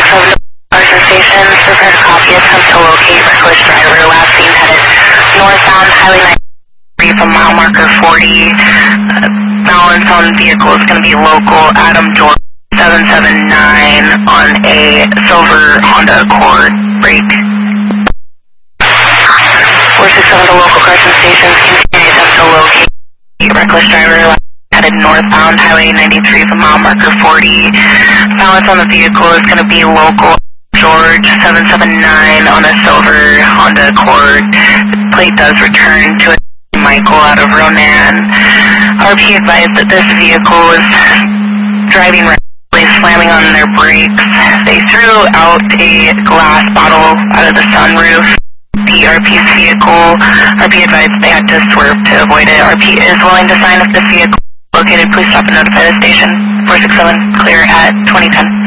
467 Carson Station, prepare to copy attempt to locate reckless driver last seen headed northbound Highway 93 from mile marker 40. Balance on vehicle is going to be local Adam George 779 on a silver Honda Accord brake. 467 to local Carson Stations, continue attempt to locate reckless driver headed northbound Highway 93 from mile marker 40. Balance on the vehicle is going to be local George 779 on a silver Honda Accord. The plate does return to Michael out of Ronan. RP advised that this vehicle is driving rapidly, slamming on their brakes. They threw out a glass bottle out of the sunroof. The RP's vehicle, RP advised they had to swerve to avoid it. RP is willing to sign if this vehicle is located. Please stop and notify the station. 467 clear at 2010.